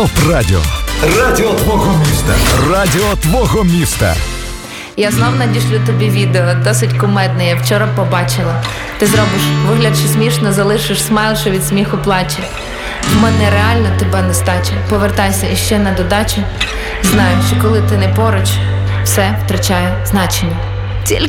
Топ Радіо. Радіо твого міста. Радіо твого міста. Я знов надішлю тобі відео, досить кумедне, я вчора побачила. Ти зробиш вигляд, що смішно, залишиш смайл, що від сміху плаче. В мене реально тебе нестача. Повертайся іще на додачу. Знаю, що коли ти не поруч, все втрачає значення.